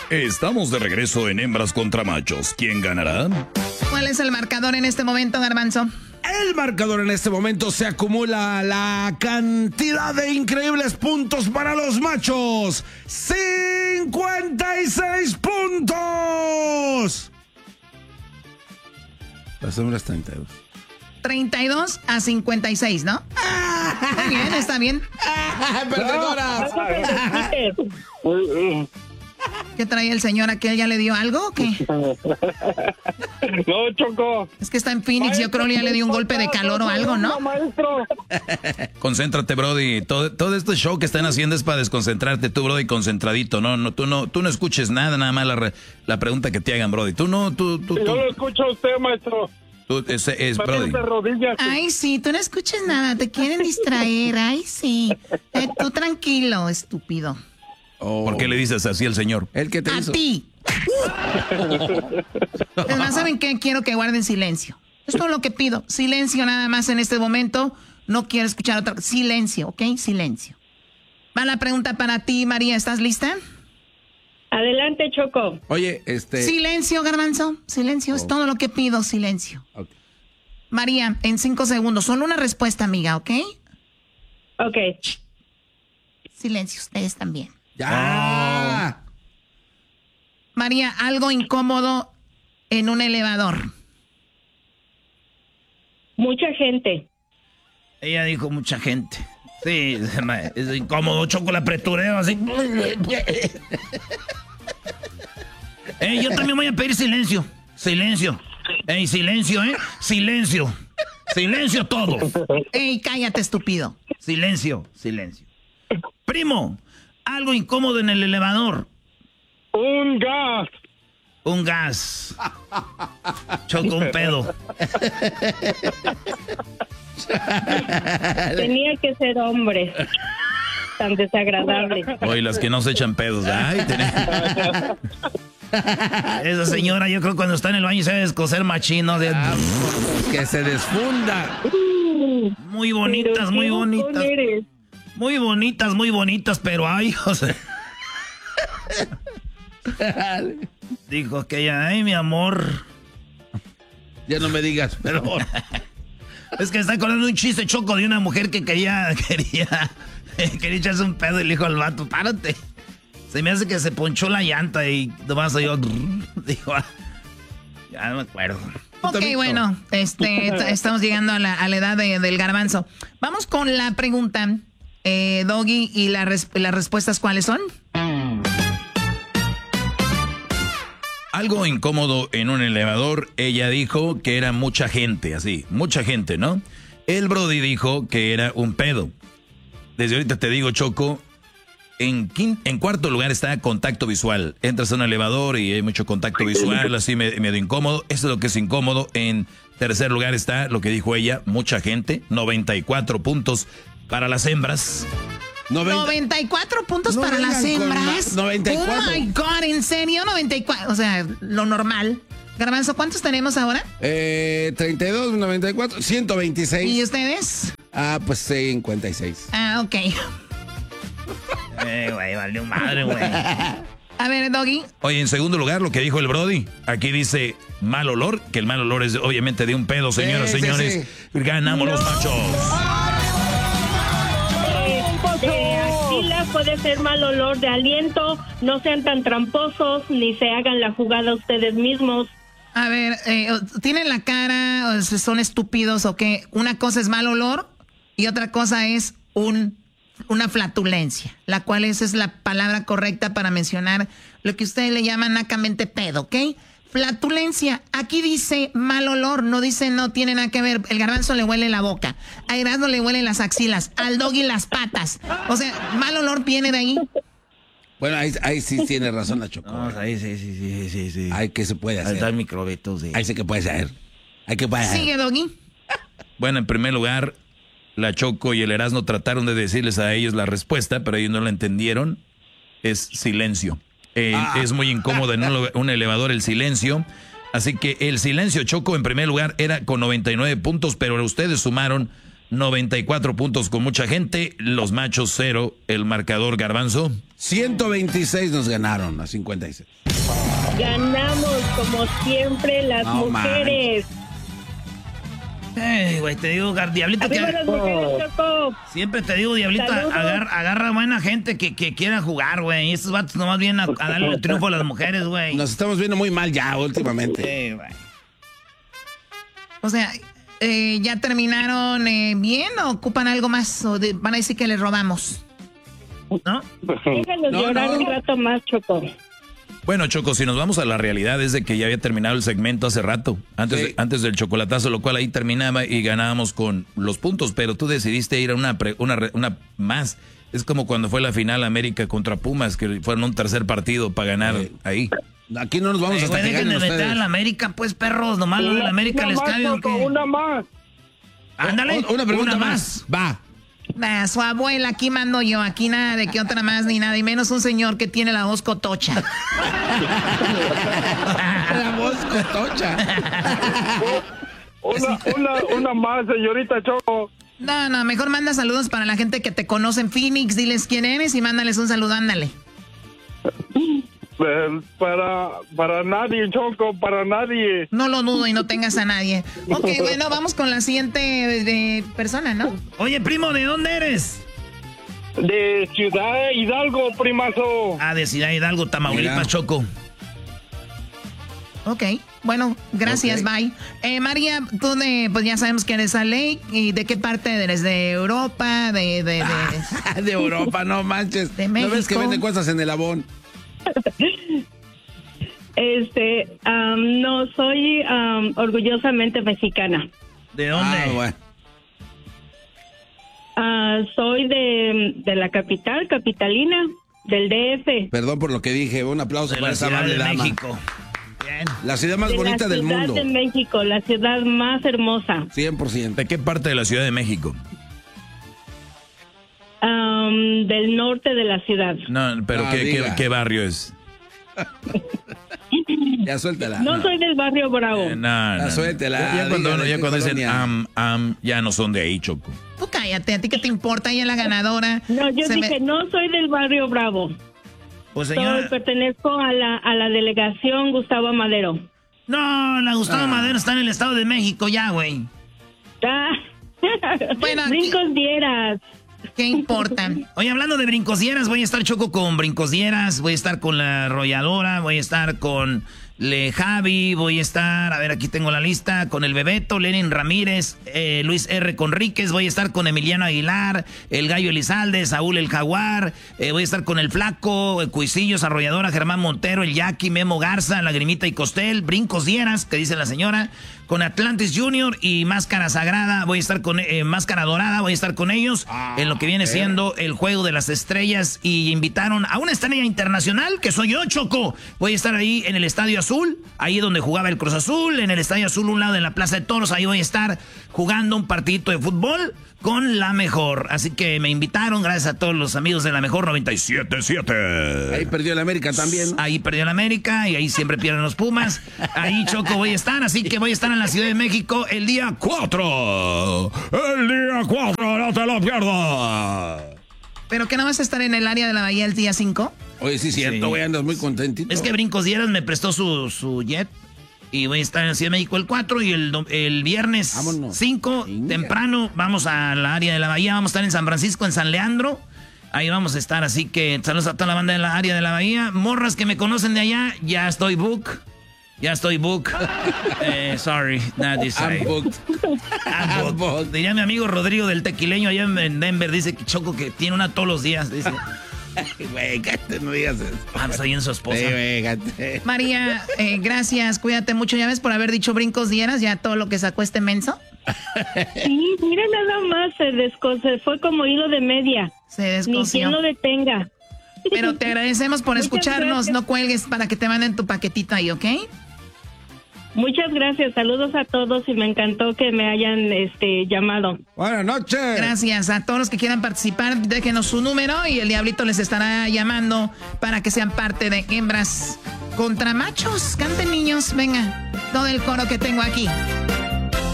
Estamos de regreso en Hembras contra Machos. ¿Quién ganará? ¿Cuál es el marcador en este momento, Garbanzo? El marcador en este momento se acumula la cantidad de increíbles puntos para los machos. 56 puntos. Las hembras 32. 32 a 56, ¿no? Muy bien, está bien. ¡Perdedora! ¿Qué trae el señor aquel? ¿Ya le dio algo o qué? No, Choco. Es que está en Phoenix, yo creo que ya le dio un golpe de calor o algo, ¿no? Maestro. Concéntrate, Brody. Todo este show que están haciendo es para desconcentrarte. Tú, Brody, concentradito. Tú no escuches nada más la pregunta que te hagan, Brody. Yo lo escucho a usted, maestro. Es Brody. Ay, sí, tú no escuches nada, te quieren distraer. Ay, sí. Tú tranquilo, estúpido. ¿Por qué le dices así al señor? ¿El que te A hizo? ti. Además, ¿saben qué? Quiero que guarden silencio. Es todo lo que pido. Silencio nada más en este momento. No quiero escuchar otra. Silencio, ¿ok? Silencio. Va la pregunta para ti, María. ¿Estás lista? Adelante, Choco. Oye, Silencio, Garbanzo. Silencio. Es todo lo que pido. Silencio. Okay. María, en 5 segundos. Solo una respuesta, amiga, ¿ok? Ok. Silencio, ustedes también. ¡Ya! María, algo incómodo en un elevador. Mucha gente. Ella dijo mucha gente. Sí, es incómodo, Choco, la apretureo así. Yo también voy a pedir silencio. Silencio. Silencio, Silencio. Silencio todos. Cállate, estúpido. Silencio. Primo, algo incómodo en el elevador. Un gas. Un gas. Choco, un pedo. Tenía que ser hombre. Tan desagradable. Oye, las que no se echan pedos. Ay, Esa señora, yo creo que cuando está en el baño se debe descoser machino. Que se desfunda. Muy bonitas, muy bonitas. Muy bonitas, pero ay, José. Dijo aquella, ay, mi amor. Ya no me digas, perdón. Es que está acordando un chiste, Choco, de una mujer que quería echarse un pedo y le dijo al vato, párate. Se me hace que se ponchó la llanta y nomás yo dijo, ya no me acuerdo. Ok, bueno, estamos llegando a la edad del garbanzo. Vamos con la pregunta, Doggy, y las respuestas, ¿cuáles son? Algo incómodo en un elevador. Ella dijo que era mucha gente, así, mucha gente, ¿no? El Brody dijo que era un pedo. Desde ahorita te digo, Choco, en cuarto lugar está contacto visual. Entras a un elevador y hay mucho contacto visual, así medio incómodo. Eso es lo que es incómodo. En tercer lugar está lo que dijo ella, mucha gente. 94 puntos para las hembras. 94 puntos para las hembras. 94. Oh my God, ¿en serio? 94. O sea, lo normal. Garbanzo, ¿cuántos tenemos ahora? 32, 94, 126. ¿Y ustedes? Pues 56. Ok. Güey, valió madre, güey. A ver, Doggy. Oye, en segundo lugar, lo que dijo el Brody. Aquí dice mal olor, que el mal olor es obviamente de un pedo, señoras y señores. Sí. Ganamos los machos. De axila puede ser mal olor de aliento. No sean tan tramposos ni se hagan la jugada ustedes mismos. A ver, ¿tienen la cara o son estúpidos o qué? Una cosa es mal olor y otra cosa es una flatulencia, la cual esa es la palabra correcta para mencionar lo que ustedes le llaman nacamente pedo, ¿ok? Flatulencia, aquí dice mal olor, no dice no tiene nada que ver. El garbanzo le huele la boca, a Erasmo le huelen las axilas, al Doggy las patas. O sea, mal olor viene de ahí. Bueno, ahí sí tiene razón la Choco. No, ahí sí. Ahí que se puede hacer. Ahí está el microbito, sí. Ahí sí que puede ser. Sigue, Doggy. Bueno, en primer lugar, la Choco y el Erasmo trataron de decirles a ellos la respuesta, pero ellos no la entendieron. Es silencio. Es muy incómodo en un elevador el silencio. Así que el silencio, Choco, en primer lugar era con 99 puntos, pero ustedes sumaron 94 puntos con mucha gente. Los machos 0, el marcador, Garbanzo. 126 nos ganaron a 56. Ganamos como siempre las mujeres. Güey, te digo, Diablito, Arriba las mujeres, Choco. siempre te digo, Diablito, agarra buena gente que quiera jugar, güey. Y estos vatos nomás vienen a darle el triunfo a las mujeres, güey. Nos estamos viendo muy mal ya últimamente. Sí, güey. O sea, ¿ya terminaron bien o ocupan algo más? ¿O van a decir que les robamos? ¿No? Déjanos llorar un rato más, Choco. Bueno, Choco, si nos vamos a la realidad es de que ya había terminado el segmento hace rato, antes del chocolatazo, lo cual ahí terminaba y ganábamos con los puntos, pero tú decidiste ir a una más. Es como cuando fue la final América contra Pumas, que fueron un tercer partido para ganar ahí. Aquí no nos vamos hasta que ganen dejen de meter ustedes. a la América, pues, perros, nomás lo de la América les cabe. Una más. Ándale, Una pregunta más. Va. Nah, su abuela, aquí mando yo, aquí nada de que otra más ni nada, y menos un señor que tiene la voz cotocha. La voz cotocha. Una más, señorita Choco. No, mejor manda saludos para la gente que te conoce en Phoenix, diles quién eres y mándales un saludo, ándale. Para nadie, Choco, para nadie. No lo dudo y no tengas a nadie. Ok, bueno, vamos con la siguiente persona, ¿no? Oye, primo, ¿de dónde eres? De Ciudad Hidalgo, primazo. Ah, de Ciudad Hidalgo, Tamaulipas, Mira. Choco. Ok, bueno, gracias, bye. María, tú pues ya sabemos que eres Ale, ¿y de qué parte eres? ¿De Europa? ¿De Europa, no manches. De ¿No ves México? que venden cosas en el Avon? No, soy orgullosamente mexicana. ¿De dónde? Ah, bueno. Soy de la capital, capitalina, del DF. Perdón por lo que dije. Un aplauso De para la esa Ciudad amable de dama. México. Bien. La ciudad más bonita del mundo. La Ciudad de México, la ciudad más hermosa. 100%. ¿De qué parte de la Ciudad de México? Del norte de la ciudad. No, pero No, ¿qué diga. barrio es? Ya suéltala. No soy del barrio Bravo. No. Suéltela, Ya cuando dígale, dicen colonia. ya no son de ahí, Choco. Tú cállate, ¿a ti qué te importa? Ella es la ganadora. No, yo dije, no soy del barrio Bravo. Pues señora, Pertenezco a la delegación Gustavo Madero. no, la Gustavo Madero está en el Estado de México ya, güey. Bueno, aquí- Brincos dieras. ¿Qué importa? Oye, hablando de brincosieras, voy a estar, Choco, con brincosieras, voy a estar con la arrolladora, voy a estar con Le Javi, voy a estar, a ver, aquí tengo la lista, con el Bebeto, Lenin Ramírez, Luis R. Conríquez, voy a estar con Emiliano Aguilar, el Gallo Elizalde, Saúl el Jaguar, voy a estar con el Flaco, el Cuisillos, arrolladora, Germán Montero, el Jackie, Memo Garza, Lagrimita y Costel, brincos dieras, que dice la señora, con Atlantis Junior y Máscara Sagrada, voy a estar con Máscara Dorada, voy a estar con ellos en lo que viene siendo el Juego de las Estrellas y invitaron a una estrella internacional que soy yo, Choco. Voy a estar ahí en el Estadio Azul, ahí donde jugaba el Cruz Azul, en el Estadio Azul, un lado en la Plaza de Toros, ahí voy a estar jugando un partidito de fútbol con La Mejor. Así que me invitaron, gracias a todos los amigos de La Mejor 97.7. Ahí perdió el América también. Ahí perdió el América y ahí siempre pierden los Pumas. Ahí, Choco, voy a estar, así que voy a estar en la Ciudad de México el día 4. El día 4, no te lo pierdas. ¿Pero que no vas a estar en el área de la Bahía el día 5? Oye, sí, cierto, güey, andas muy contentito. Es que Brincos Dieras me prestó su jet y voy a estar en la Ciudad de México el 4 y el viernes Vámonos. 5 Venga. temprano vamos al área de la Bahía, vamos a estar en San Francisco, en San Leandro. Ahí vamos a estar, así que saludos a toda la banda de la área de la Bahía. Morras que me conocen de allá, ya estoy book. Sorry, not this I'm side. booked. I'm booked. Diría mi amigo Rodrigo del Tequileño allá en Denver, dice que Choco que tiene una todos los días, dice. Güey, cállate, no digas eso. Estoy en su esposa. Sí, güey, cállate. María, gracias, cuídate mucho. Ya ves, por haber dicho brincos dieras, ya todo lo que sacó este menso. Sí, mira nada más, se fue como hilo de media. Se Ni quien descoció. lo detenga. Pero te agradecemos por Muchas escucharnos. gracias. No cuelgues para que te manden tu paquetito ahí, ¿ok? Muchas gracias, saludos a todos y me encantó que me hayan llamado. Buenas noches. Gracias a todos los que quieran participar. Déjenos su número y el Diablito les estará llamando para que sean parte de Hembras contra Machos. Canten, niños, venga. Todo el coro que tengo aquí.